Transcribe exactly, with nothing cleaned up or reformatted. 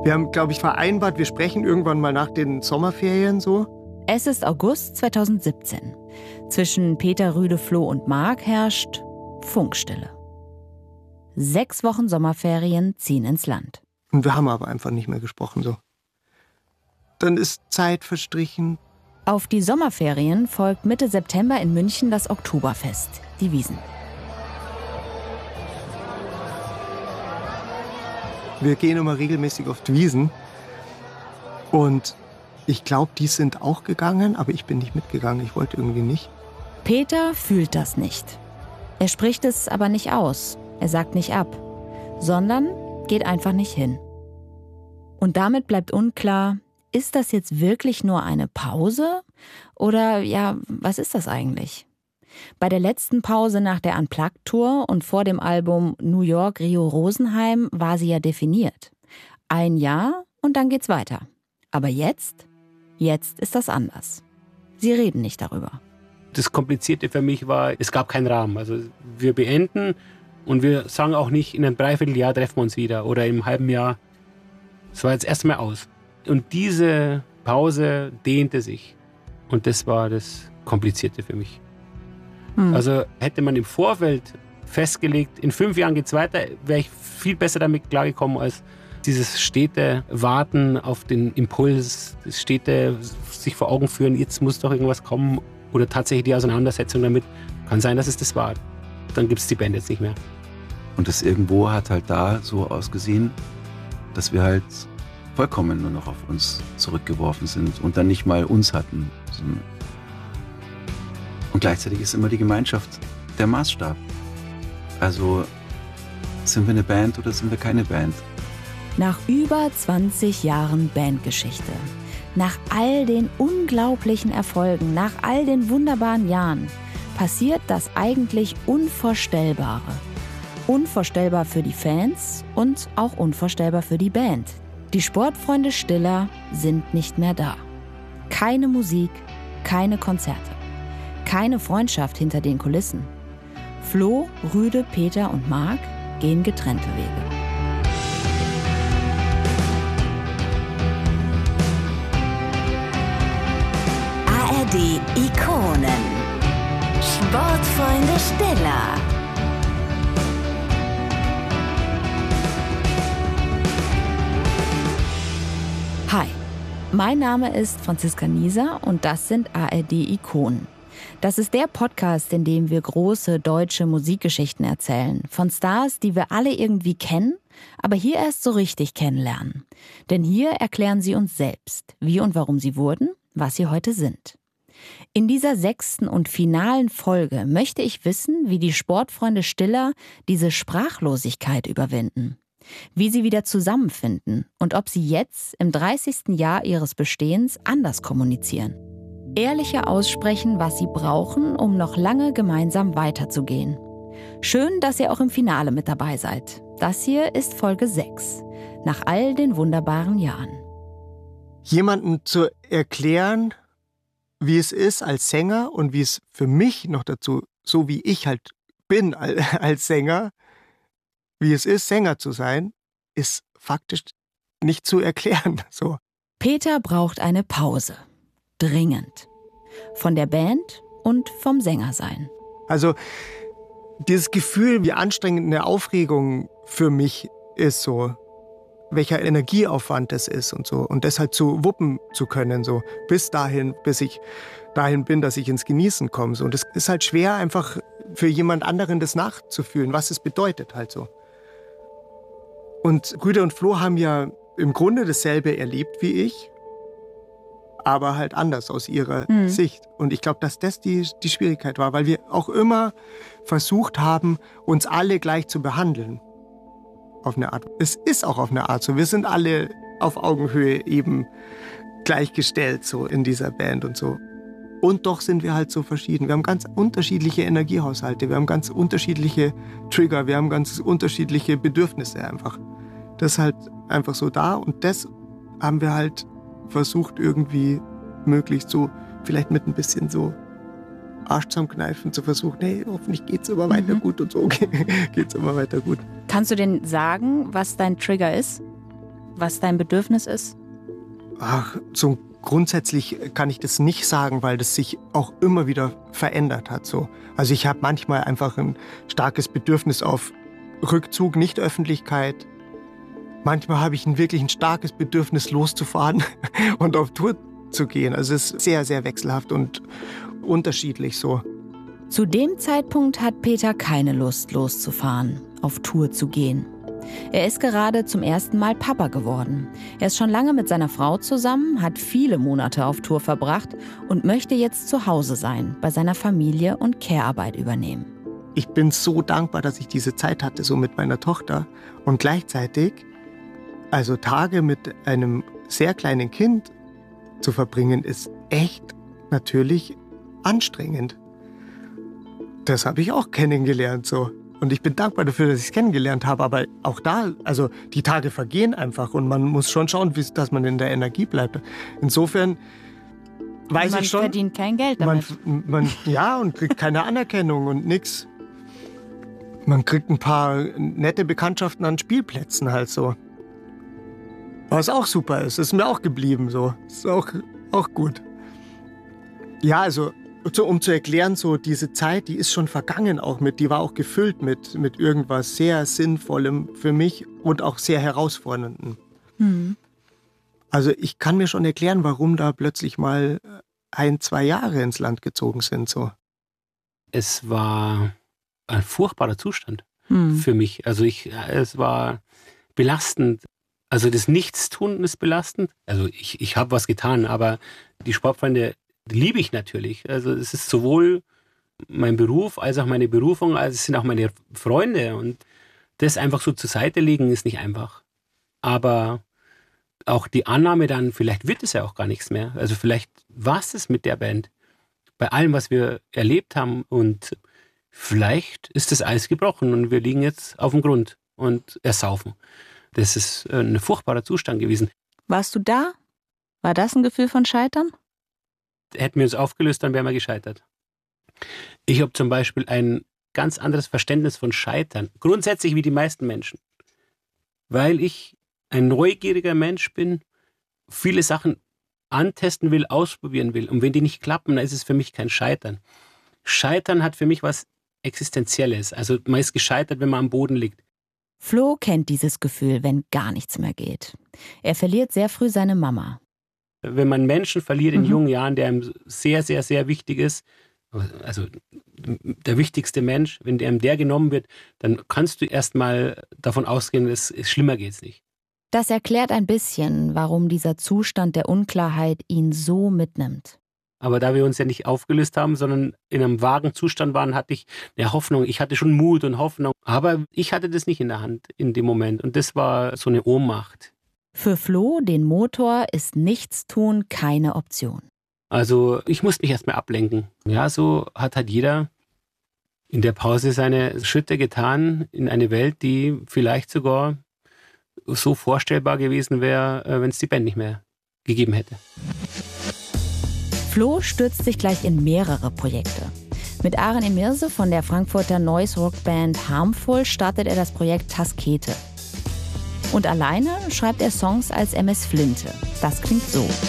Wir haben, glaube ich, vereinbart, wir sprechen irgendwann mal nach den Sommerferien so. Es ist August zweitausendsiebzehn. Zwischen Peter, Rüde, Flo und Marc herrscht Funkstille. Sechs Wochen Sommerferien ziehen ins Land. Und wir haben aber einfach nicht mehr gesprochen so. Dann ist Zeit verstrichen. Auf die Sommerferien folgt Mitte September in München das Oktoberfest, die Wiesn. Wir gehen immer regelmäßig auf die Wiesn. Und ich glaube, die sind auch gegangen, aber ich bin nicht mitgegangen. Ich wollte irgendwie nicht. Peter fühlt das nicht. Er spricht es aber nicht aus. Er sagt nicht ab, sondern geht einfach nicht hin. Und damit bleibt unklar, ist das jetzt wirklich nur eine Pause? Oder ja, was ist das eigentlich? Bei der letzten Pause nach der Unplugged-Tour und vor dem Album New York, Rio, Rosenheim war sie ja definiert. Ein Jahr und dann geht's weiter. Aber jetzt, jetzt ist das anders. Sie reden nicht darüber. Das Komplizierte für mich war, es gab keinen Rahmen. Also wir beenden und wir sagen auch nicht, in einem Dreivierteljahr treffen wir uns wieder oder im halben Jahr. Es war jetzt erstmal aus. Und diese Pause dehnte sich. Und das war das Komplizierte für mich. Hm. Also hätte man im Vorfeld festgelegt, in fünf Jahren geht's weiter, wäre ich viel besser damit klargekommen als dieses stete Warten auf den Impuls, das stete sich vor Augen führen, jetzt muss doch irgendwas kommen oder tatsächlich die Auseinandersetzung damit. Kann sein, dass es das war. Dann gibt es die Band jetzt nicht mehr. Und das Irgendwo hat halt da so ausgesehen, dass wir halt vollkommen nur noch auf uns zurückgeworfen sind und dann nicht mal uns hatten. Und gleichzeitig ist immer die Gemeinschaft der Maßstab. Also sind wir eine Band oder sind wir keine Band? Nach über zwanzig Jahren Bandgeschichte, nach all den unglaublichen Erfolgen, nach all den wunderbaren Jahren, passiert das eigentlich Unvorstellbare. Unvorstellbar für die Fans und auch unvorstellbar für die Band. Die Sportfreunde Stiller sind nicht mehr da. Keine Musik, keine Konzerte, keine Freundschaft hinter den Kulissen. Flo, Rüde, Peter und Marc gehen getrennte Wege. A R D Ikonen. Sportfreunde Stiller. Hi, mein Name ist Franziska Nieser und das sind A R D Ikonen. Das ist der Podcast, in dem wir große deutsche Musikgeschichten erzählen. Von Stars, die wir alle irgendwie kennen, aber hier erst so richtig kennenlernen. Denn hier erklären sie uns selbst, wie und warum sie wurden, was sie heute sind. In dieser sechsten und finalen Folge möchte ich wissen, wie die Sportfreunde Stiller diese Sprachlosigkeit überwinden. Wie sie wieder zusammenfinden und ob sie jetzt im dreißigsten Jahr ihres Bestehens anders kommunizieren. Ehrlicher aussprechen, was sie brauchen, um noch lange gemeinsam weiterzugehen. Schön, dass ihr auch im Finale mit dabei seid. Das hier ist Folge sechs, nach all den wunderbaren Jahren. Jemandem zu erklären, wie es ist als Sänger und wie es für mich noch dazu, so wie ich halt bin als Sänger, wie es ist, Sänger zu sein, ist faktisch nicht zu erklären. So. Peter braucht eine Pause. Dringend. Von der Band und vom Sängersein. Also dieses Gefühl, wie anstrengend eine Aufregung für mich ist, so, welcher Energieaufwand das ist und so. Und das halt zu wuppen zu können, so bis dahin, bis ich dahin bin, dass ich ins Genießen komme. So. Und es ist halt schwer, einfach für jemand anderen das nachzufühlen, was es bedeutet halt so. Und Rüde und Flo haben ja im Grunde dasselbe erlebt wie ich, aber halt anders aus ihrer mhm. Sicht. Und ich glaube, dass das die, die Schwierigkeit war, weil wir auch immer versucht haben, uns alle gleich zu behandeln. Auf eine Art. Es ist auch auf eine Art so. Wir sind alle auf Augenhöhe eben gleichgestellt so in dieser Band und so. Und doch sind wir halt so verschieden. Wir haben ganz unterschiedliche Energiehaushalte, wir haben ganz unterschiedliche Trigger, wir haben ganz unterschiedliche Bedürfnisse einfach. Das ist halt einfach so da und das haben wir halt versucht irgendwie möglichst so, vielleicht mit ein bisschen so Arsch zum Kneifen zu versuchen, hey, hoffentlich geht's immer weiter mhm. gut und so okay, geht's immer weiter gut. Kannst du denn sagen, was dein Trigger ist? was dein Bedürfnis ist? Ach, so grundsätzlich kann ich das nicht sagen, weil das sich auch immer wieder verändert hat. So. Also ich habe manchmal einfach ein starkes Bedürfnis auf Rückzug, Nicht-Öffentlichkeit. Manchmal habe ich ein wirklich ein starkes Bedürfnis, loszufahren und auf Tour zu gehen. Also es ist sehr, sehr wechselhaft und unterschiedlich so. Zu dem Zeitpunkt hat Peter keine Lust, loszufahren, auf Tour zu gehen. Er ist gerade zum ersten Mal Papa geworden. Er ist schon lange mit seiner Frau zusammen, hat viele Monate auf Tour verbracht und möchte jetzt zu Hause sein, bei seiner Familie und Care-Arbeit übernehmen. Ich bin so dankbar, dass ich diese Zeit hatte, so mit meiner Tochter. Und gleichzeitig, also Tage mit einem sehr kleinen Kind zu verbringen, ist echt natürlich anstrengend. Das habe ich auch kennengelernt so. Und ich bin dankbar dafür, dass ich es kennengelernt habe. Aber auch da, also die Tage vergehen einfach und man muss schon schauen, dass man in der Energie bleibt. Insofern weiß man ich schon. Man verdient kein Geld damit. Man, man, ja, und kriegt keine Anerkennung und nix. Man kriegt ein paar nette Bekanntschaften an Spielplätzen halt so. Was auch super ist, ist mir auch geblieben so. Ist auch, auch gut. Ja, also um zu erklären, so diese Zeit, die ist schon vergangen auch mit, die war auch gefüllt mit, mit irgendwas sehr Sinnvollem für mich und auch sehr Herausforderndem. Mhm. Also ich kann mir schon erklären, warum da plötzlich mal ein, zwei Jahre ins Land gezogen sind. So. Es war ein furchtbarer Zustand mhm. für mich. Also ich, es war belastend. Also das Nichtstun ist belastend. Also ich, ich habe was getan, aber die Sportfreunde liebe ich natürlich. Also es ist sowohl mein Beruf als auch meine Berufung, als es sind auch meine Freunde. Und das einfach so zur Seite legen ist nicht einfach. Aber auch die Annahme dann, vielleicht wird es ja auch gar nichts mehr. Also vielleicht war es das mit der Band. Bei allem, was wir erlebt haben. Und vielleicht ist das Eis gebrochen und wir liegen jetzt auf dem Grund und ersaufen. Das ist ein furchtbarer Zustand gewesen. Warst du da? War das ein Gefühl von Scheitern? Hätten wir uns aufgelöst, dann wären wir gescheitert. Ich habe zum Beispiel ein ganz anderes Verständnis von Scheitern. Grundsätzlich wie die meisten Menschen. Weil ich ein neugieriger Mensch bin, viele Sachen antesten will, ausprobieren will. Und wenn die nicht klappen, dann ist es für mich kein Scheitern. Scheitern hat für mich was Existenzielles. Also man ist gescheitert, wenn man am Boden liegt. Flo kennt dieses Gefühl, wenn gar nichts mehr geht. Er verliert sehr früh seine Mama. Wenn man Menschen verliert in mhm. jungen Jahren, der einem sehr, sehr, sehr wichtig ist, also der wichtigste Mensch, wenn einem der genommen wird, dann kannst du erst mal davon ausgehen, dass es schlimmer geht's nicht. Das erklärt ein bisschen, warum dieser Zustand der Unklarheit ihn so mitnimmt. Aber da wir uns ja nicht aufgelöst haben, sondern in einem vagen Zustand waren, hatte ich eine Hoffnung. Ich hatte schon Mut und Hoffnung. Aber ich hatte das nicht in der Hand in dem Moment. Und das war so eine Ohnmacht. Für Flo, den Motor, ist Nichtstun keine Option. Also ich musste mich erstmal ablenken. Ja, so hat halt jeder in der Pause seine Schritte getan in eine Welt, die vielleicht sogar so vorstellbar gewesen wäre, wenn es die Band nicht mehr gegeben hätte. Flo stürzt sich gleich in mehrere Projekte. Mit Aren Emirse von der Frankfurter Noise-Rock-Band Harmful startet er das Projekt Taskete. Und alleine schreibt er Songs als M S Flinte. Das klingt so.